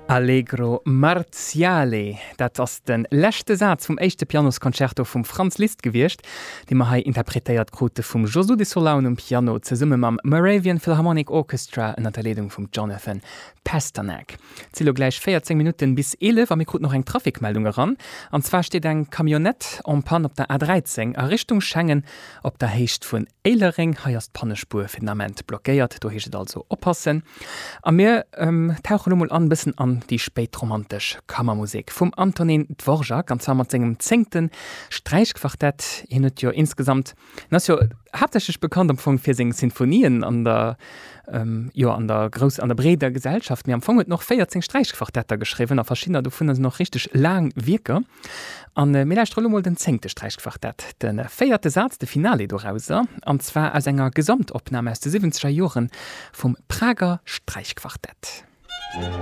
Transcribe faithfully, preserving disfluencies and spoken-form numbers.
Allegro Marziale, dat ass den lächte Satz vum echte Pianoskoncerto vum Franz Liszt gewircht, de ma hai interpretéiert Grote vum Josu de Solano um Piano ze summe mam Moravian Philharmonic Orchestra en der Ledung vum Jonathan Pasternak. Zilo gleich vierzehn Minuten bis elf, war mir gut noch eng Trafikmeldung ran. Anzwa steht eng Kamionett om Pan op der A dreizehn a Richtung Schengen op der Hecht vun Eilering heierst Pannespur Finament blockéiert, do hechet also oppassen. A mir ähm, tauchen mal an bisssen an die spätromantisch Kammermusik vom Antonin Dvorak an mat engem zengten Streichquartett hinet jo insgesamt nas jo hauptsächlich bekannt am Fong fir seng Sinfonien an der ähm, ja, an der Groß an der Breder Gesellschaft mir am Fong noch vierzehn Streichquartetter geschrieben a verschiedener du vun noch richtig lang Wirke an äh, Mestrolomol den zengte Streichquartett den äh, feierte Satz de Finale dorauser an zwar als enger Gesamtopnahme aus de siebziger Joren vom Prager Streichquartett.